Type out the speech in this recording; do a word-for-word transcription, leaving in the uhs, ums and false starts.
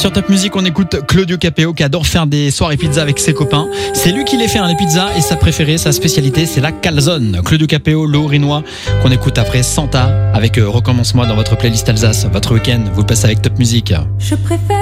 Sur Top Music, on écoute Claudio Capéo qui adore faire des soirées pizza avec ses copains. C'est lui qui les fait, hein, les pizzas, et sa préférée, sa spécialité, c'est la calzone. Claudio Capéo, le Haut-Rhinois, qu'on écoute après Santa avec euh, Recommence-moi dans votre playlist Alsace. Votre week-end, vous le passez avec Top Music. Je préfère